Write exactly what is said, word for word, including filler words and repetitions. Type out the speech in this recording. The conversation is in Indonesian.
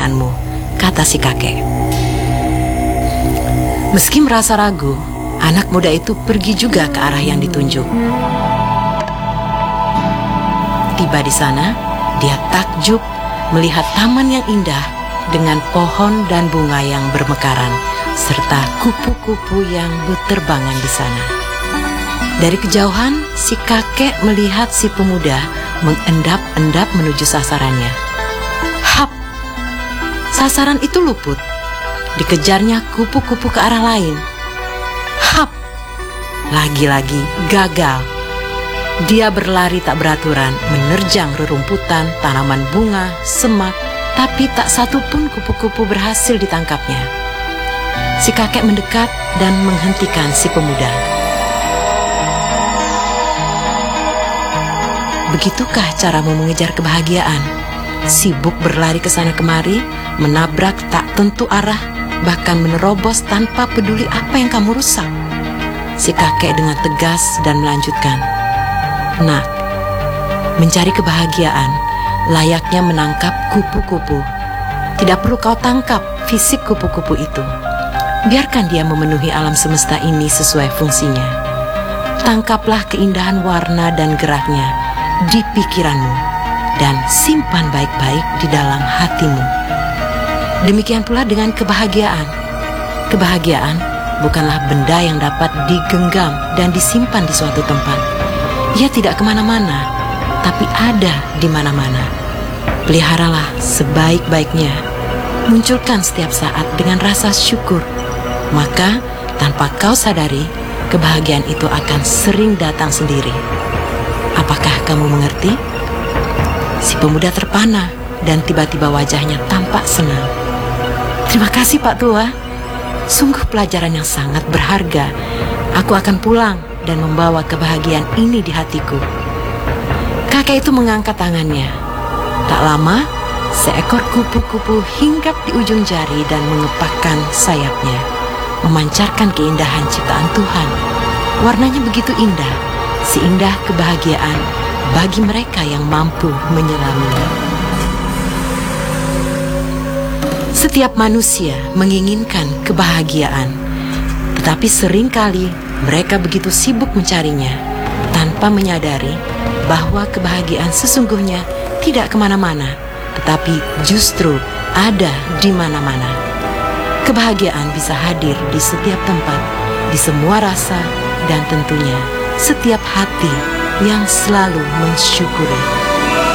kebahagiaanmu, kata si kakek. Meski merasa ragu, anak muda itu pergi juga ke arah yang ditunjuk. Tiba di sana, dia takjub melihat taman yang indah dengan pohon dan bunga yang bermekaran, serta kupu-kupu yang berterbangan di sana. Dari kejauhan, si kakek melihat si pemuda mengendap-endap menuju sasarannya. Hap! Sasaran itu luput. Dikejarnya kupu-kupu ke arah lain. Hap! Lagi-lagi gagal. Dia berlari tak beraturan, menerjang rerumputan, tanaman bunga, semak, tapi tak satu pun kupu-kupu berhasil ditangkapnya. Si kakek mendekat dan menghentikan si pemuda. Begitukah caramu mengejar kebahagiaan? Sibuk berlari ke sana kemari, menabrak tak tentu arah, bahkan menerobos tanpa peduli apa yang kamu rusak. Si kakek dengan tegas dan melanjutkan, "Nak, mencari kebahagiaan layaknya menangkap kupu-kupu. Tidak perlu kau tangkap fisik kupu-kupu itu. Biarkan dia memenuhi alam semesta ini sesuai fungsinya. Tangkaplah keindahan warna dan geraknya di pikiranmu dan simpan baik-baik di dalam hatimu. Demikian pula dengan kebahagiaan. Kebahagiaan bukanlah benda yang dapat digenggam dan disimpan di suatu tempat. Ia tidak kemana-mana, tapi ada di mana-mana. Peliharalah sebaik-baiknya. Munculkan setiap saat dengan rasa syukur. Maka tanpa kau sadari, kebahagiaan itu akan sering datang sendiri. Apakah kamu mengerti?" Si pemuda terpana dan tiba-tiba wajahnya tampak senang. "Terima kasih Pak Tua. Sungguh pelajaran yang sangat berharga. Aku akan pulang dan membawa kebahagiaan ini di hatiku." Kakek itu mengangkat tangannya. Tak lama, seekor kupu-kupu hinggap di ujung jari dan mengepakkan sayapnya, memancarkan keindahan ciptaan Tuhan. Warnanya begitu indah, seindah kebahagiaan bagi mereka yang mampu menyelaminya. Setiap manusia menginginkan kebahagiaan, tetapi seringkali mereka begitu sibuk mencarinya tanpa menyadari bahwa kebahagiaan sesungguhnya tidak kemana-mana, tetapi justru ada di mana-mana. Kebahagiaan bisa hadir di setiap tempat, di semua rasa, dan tentunya setiap hati yang selalu mensyukuri.